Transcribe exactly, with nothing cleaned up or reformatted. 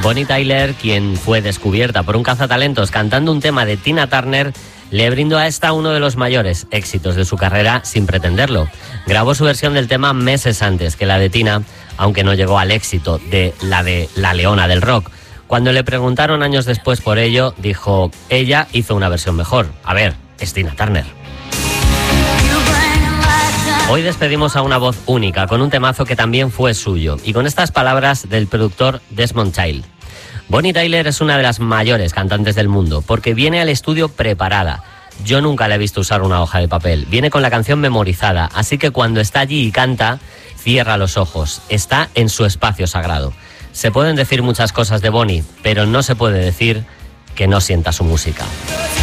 Bonnie Tyler, quien fue descubierta por un cazatalentos cantando un tema de Tina Turner, le brindó a esta uno de los mayores éxitos de su carrera sin pretenderlo. Grabó su versión del tema meses antes que la de Tina, aunque no llegó al éxito de la de La Leona del Rock. Cuando le preguntaron años después por ello, dijo, ella hizo una versión mejor. A ver, es Tina Turner. Hoy despedimos a una voz única, con un temazo que también fue suyo, y con estas palabras del productor Desmond Child. Bonnie Tyler es una de las mayores cantantes del mundo, porque viene al estudio preparada. Yo nunca la he visto usar una hoja de papel. Viene con la canción memorizada, así que cuando está allí y canta, cierra los ojos. Está en su espacio sagrado. Se pueden decir muchas cosas de Bonnie, pero no se puede decir que no sienta su música.